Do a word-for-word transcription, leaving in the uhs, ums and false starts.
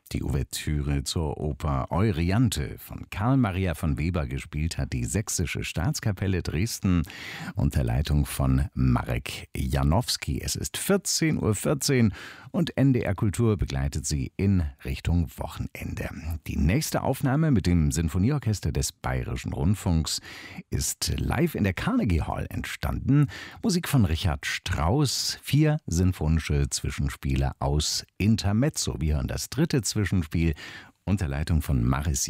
Die Ouvertüre zur Oper Euryanthe von Karl Maria von Weber gespielt hat die Sächsische Staatskapelle Dresden unter Leitung von Marek Janowski. Es ist vierzehn Uhr vierzehn und N D R Kultur begleitet Sie in Richtung Wochenende. Die nächste Aufnahme mit dem Sinfonieorchester des Bayerischen Rundfunks ist live in der Carnegie Hall entstanden. Musik von Richard Strauss, vier sinfonische Zwischenspiele aus Intermezzo. Wir hören das dritte Zwischenspiel unter Leitung von Maris